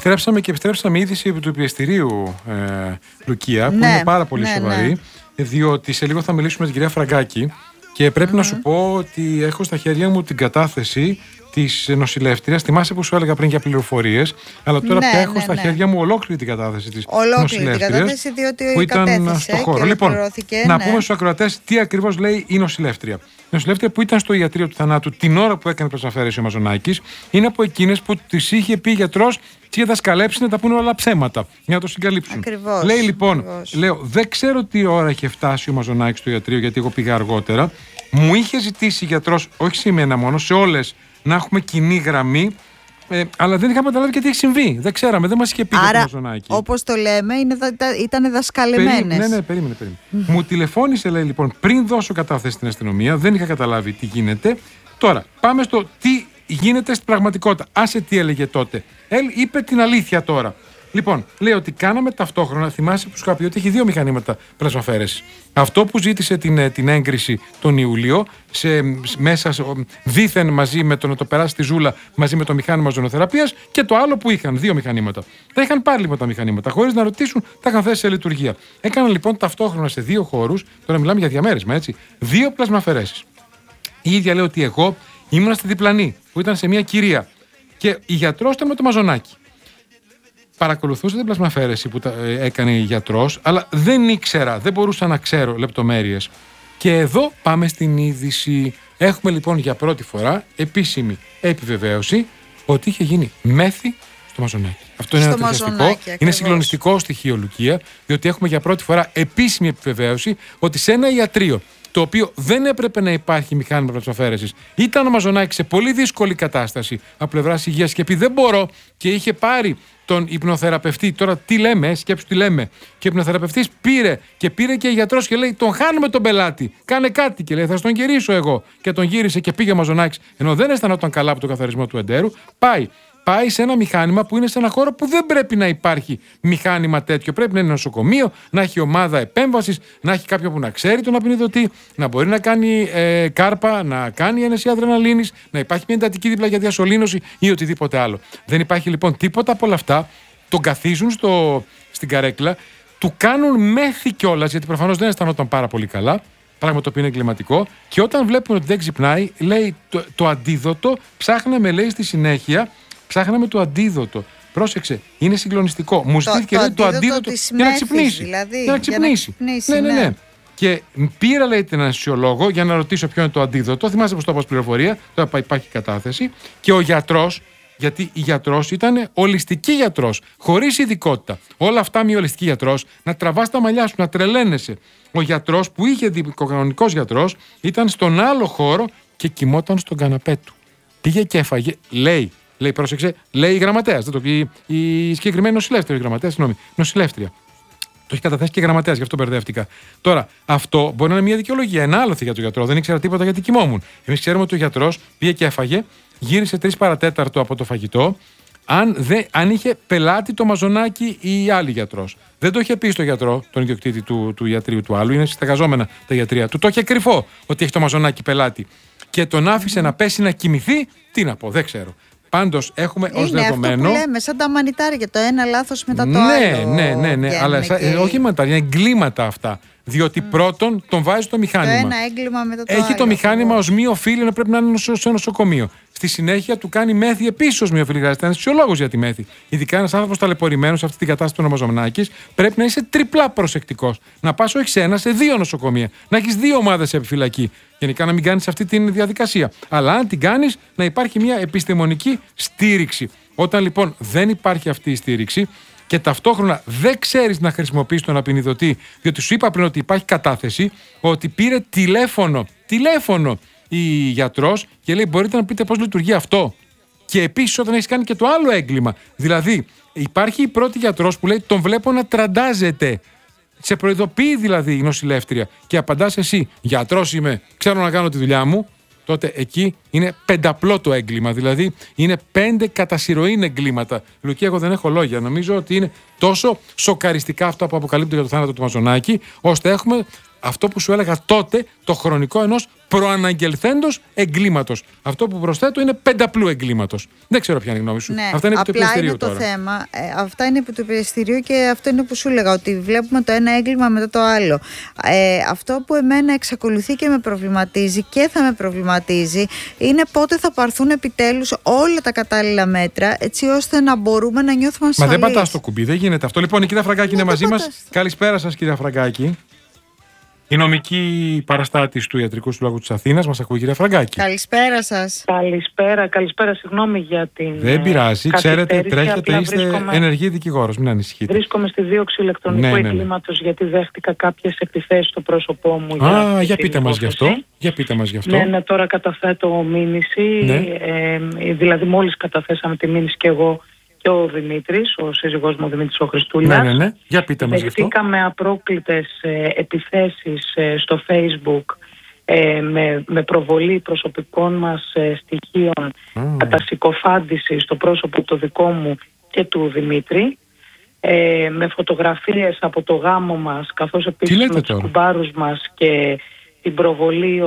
επιστρέψαμε είδηση του πιεστηρίου, Λουκία, που είναι πάρα πολύ σοβαρή, διότι σε λίγο θα μιλήσουμε με την κυρία Φραγκάκη και πρέπει να σου πω ότι έχω στα χέρια μου την κατάθεση της νοσηλεύτριας. Θυμάσαι που σου έλεγα πριν για πληροφορίες, αλλά τώρα πια έχω στα χέρια μου ολόκληρη την κατάθεση της νοσηλεύτριας, που ήταν στο χώρο. Λοιπόν, να πούμε στους ακροατές τι ακριβώς λέει η νοσηλεύτρια. Η νοσηλεύτρια που ήταν στο ιατρείο του θανάτου την ώρα που έκανε προσαφαίρεση ο Μαζονάκης είναι από εκείνες που της είχε πει γιατρός τι δασκαλέψει να τα πούνε όλα ψέματα, για να το συγκαλύψουν. Ακριβώς, λέει λοιπόν, λέω, δεν ξέρω τι ώρα είχε φτάσει ο Μαζονάκης στο ιατρείο, γιατί εγώ πήγα αργότερα. Μου είχε ζητήσει γιατρός, όχι σε μένα μόνο, σε όλες, να έχουμε κοινή γραμμή, αλλά δεν είχαμε καταλάβει και τι έχει συμβεί. Δεν ξέραμε, δεν μας είχε πει για το Μαζονάκη. Όπως το λέμε, ήταν δασκαλεμένες. Ναι, περίμενε. Μου τηλεφώνησε, λέει, λοιπόν, πριν δώσω κατάθεση στην αστυνομία, δεν είχα καταλάβει τι γίνεται. Τώρα, πάμε στο τι γίνεται στην πραγματικότητα. Άσε τι έλεγε τότε. Είπε την αλήθεια τώρα. Λοιπόν, λέει ότι κάναμε ταυτόχρονα, θυμάσαι που σου είχα πει ότι έχει 2 μηχανήματα πλασμαφαίρεσης. Αυτό που ζήτησε την έγκριση τον Ιούλιο, μέσα δήθεν μαζί με το να το περάσει στη ζούλα, μαζί με το μηχάνημα ζωνοθεραπείας, και το άλλο που είχαν 2 μηχανήματα. Τα είχαν πάρει λοιπόν τα μηχανήματα, χωρίς να ρωτήσουν, τα είχαν θέσει σε λειτουργία. Έκαναν λοιπόν ταυτόχρονα σε 2 χώρους, τώρα μιλάμε για διαμέρισμα, έτσι, 2 πλασμαφαιρέσεις. Η ίδια λέει ότι εγώ ήμουν στη διπλανή, που ήταν σε μια κυρία, και η γιατρός ήταν με το Μαζονάκη. Παρακολουθούσα την πλασμαφαίρεση που έκανε η γιατρός, αλλά δεν ήξερα, δεν μπορούσα να ξέρω λεπτομέρειες. Και εδώ πάμε στην είδηση. Έχουμε λοιπόν για πρώτη φορά επίσημη επιβεβαίωση ότι είχε γίνει μέθη στο Μαζονάκη. Αυτό είναι ένα θετικό, είναι συγκλονιστικό στοιχείο, Λουκία, διότι έχουμε για πρώτη φορά επίσημη επιβεβαίωση ότι σε ένα ιατρείο, το οποίο δεν έπρεπε να υπάρχει μηχάνημα πλασμαφαίρεσης, ήταν ο Μαζονάκης σε πολύ δύσκολη κατάσταση από πλευράς υγείας και επειδή δεν μπορώ, και είχε πάρει τον υπνοθεραπευτή. Τώρα τι λέμε, σκέψου τι λέμε. Και ο υπνοθεραπευτής πήρε και γιατρός και λέει: τον χάνουμε τον πελάτη. Κάνε κάτι. Και λέει: θα στον γυρίσω εγώ. Και τον γύρισε και πήγε ο Μαζονάκης, ενώ δεν αισθανόταν καλά από τον καθαρισμό του εντέρου. Πάει σε ένα μηχάνημα που είναι σε ένα χώρο που δεν πρέπει να υπάρχει μηχάνημα τέτοιο. Πρέπει να είναι νοσοκομείο, να έχει ομάδα επέμβασης, να έχει κάποιον που να ξέρει τον απεινιδωτή, να μπορεί να κάνει κάρπα, να κάνει ένεση αδρεναλίνης, να υπάρχει μια εντατική δίπλα για διασωλήνωση ή οτιδήποτε άλλο. Δεν υπάρχει λοιπόν τίποτα από όλα αυτά. Τον καθίζουν στην καρέκλα, του κάνουν μέθη κιόλας, γιατί προφανώς δεν αισθανόταν πάρα πολύ καλά. Πράγμα το οποίο είναι εγκληματικό. Και όταν βλέπουν ότι δεν ξυπνάει, λέει το αντίδοτο, ψάχναμε, λέει, στη συνέχεια. Ψάχναμε το αντίδοτο. Πρόσεξε, είναι συγκλονιστικό. Μου ζητήθηκε το αντίδοτο για να ξυπνήσει. Δηλαδή, για να ξυπνήσει. Ναι. Και πήρα, λέει, την αναισθησιολόγο για να ρωτήσω ποιο είναι το αντίδοτο. Θυμάσαι πως το είπα ως πληροφορία. Τώρα υπάρχει κατάθεση. Και ο γιατρός, γιατί η γιατρός ήταν ολιστική γιατρός, χωρίς ειδικότητα. Όλα αυτά μη ολιστική γιατρός, να τραβάς τα μαλλιά σου, να τρελαίνεσαι. Ο γιατρός που είχε κανονικός γιατρός ήταν στον άλλο χώρο και κοιμόταν στον καναπέ του. Πήγε και έφαγε, λέει, πρόσεξε, λέει η γραμματέας. Δεν το πει η συγκεκριμένη νοσηλεύτρια, νοσηλεύτρια. Το έχει καταθέσει και γραμματέας, γι' αυτό μπερδεύτηκα. Τώρα, αυτό μπορεί να είναι μια δικαιολογία. Ένα άλοθη για τον γιατρό. Δεν ήξερα τίποτα γιατί κοιμόμουν. Εμείς ξέρουμε ότι ο γιατρός πήγε και έφαγε, γύρισε 3 παρατέταρτο από το φαγητό. Αν είχε πελάτη το Μαζονάκη ή άλλη γιατρός. Δεν το είχε πει στο γιατρό, τον ιδιοκτήτη του ιατρείου του άλλου. Είναι στεγαζόμενα τα ιατρεία του. Το είχε κρυφό ότι έχει το Μαζονάκη πελάτη. Και τον άφησε να πέσει να κοιμηθεί. Τι να πω, δεν ξέρω. Πάντως έχουμε ως δεδομένο. Αυτό που λέμε, σαν τα μανιτάρια, το ένα λάθος μετά το άλλο. Ναι. Αλλά όχι μανιτάρια, είναι εγκλήματα αυτά. Διότι πρώτον τον βάζει στο μηχάνημα. Το ένα έγκλημα μετά το άλλο. Έχει το μηχάνημα ως μη οφείλει να πρέπει να είναι σε νοσοκομείο. Στη συνέχεια του κάνει μέθη επίσης ως μη οφείλει. Χρειάζεται ένα φυσιολόγος για τη μέθη. Ειδικά ένας άνθρωπος ταλαιπωρημένος σε αυτή την κατάσταση του Μαζονάκης πρέπει να είσαι τριπλά προσεκτικός. Να πας όχι σε ένα, σε 2 νοσοκομεία. Να έχεις 2 ομάδες σε επιφυλακή. Γενικά να μην κάνεις αυτή τη διαδικασία. Αλλά αν την κάνεις, να υπάρχει μια επιστημονική στήριξη. Όταν λοιπόν δεν υπάρχει αυτή η στήριξη και ταυτόχρονα δεν ξέρεις να χρησιμοποιείς τον απεινιδωτή, διότι σου είπα πριν ότι υπάρχει κατάθεση, ότι πήρε τηλέφωνο η γιατρός και λέει: μπορείτε να πείτε πώς λειτουργεί αυτό. Και επίσης όταν έχεις κάνει και το άλλο έγκλημα, δηλαδή υπάρχει η πρώτη γιατρός που λέει: τον βλέπω να τραντάζεται. Σε προειδοποιεί δηλαδή η νοσηλεύτρια και απαντάς εσύ: γιατρός είμαι, ξέρω να κάνω τη δουλειά μου. Τότε εκεί είναι πενταπλό το έγκλημα. Δηλαδή είναι 5 κατά συρροήν εγκλήματα. Λουκία, εγώ δεν έχω λόγια. Νομίζω ότι είναι τόσο σοκαριστικά αυτά που αποκαλύπτουν για το θάνατο του Μαζονάκη, ώστε έχουμε αυτό που σου έλεγα τότε, το χρονικό ενός προαναγγελθέντος εγκλήματος. Αυτό που προσθέτω είναι πενταπλού εγκλήματος. Δεν ξέρω ποια είναι η γνώμη σου. Ναι, Αυτά είναι επί του πιεστηρίου τώρα. Το θέμα. Αυτά είναι επί του πιεστηρίου και αυτό είναι που σου έλεγα, ότι βλέπουμε το ένα έγκλημα μετά το άλλο. Αυτό που εμένα εξακολουθεί και με προβληματίζει και θα με προβληματίζει είναι πότε θα πάρθουν επιτέλους όλα τα κατάλληλα μέτρα, έτσι ώστε να μπορούμε να νιώθουμε ασφαλείς. Μα δεν πατάς το κουμπί, δεν γίνεται αυτό. Λοιπόν, η κυρία Φραγκάκη είναι μαζί μας. Καλησπέρα σας, κυρία Φραγκάκη. Η νομική παραστάτης του Ιατρικού Συλλόγου της Αθήνας. Μας ακούει, κυρία Φραγκάκη. Καλησπέρα σας. Καλησπέρα. Συγγνώμη για την. Δεν πειράζει, ξέρετε, τρέχετε, είστε ενεργή δικηγόρος. Μην ανησυχείτε. Βρίσκομαι στη δίωξη ηλεκτρονικού εγκλήματος, γιατί δέχτηκα κάποιες επιθέσεις στο πρόσωπό μου. Για πείτε μας γι' αυτό. Ναι, τώρα καταθέτω μήνυση. Ναι. Δηλαδή, μόλις καταθέσαμε τη μήνυση και εγώ και ο Δημήτρης, ο σύζυγός μου ο Δημήτρης ο Χριστούλιας. Ναι. Για πείτε μας γι' αυτό. Δεχτήκαμε απρόκλητες επιθέσεις στο Facebook με προβολή προσωπικών μας στοιχείων, κατά συκοφάντηση στο πρόσωπο το δικό μου και του Δημήτρη, με φωτογραφίες από το γάμο μας, καθώς επίσης με τους κουμπάρους μας, και την προβολή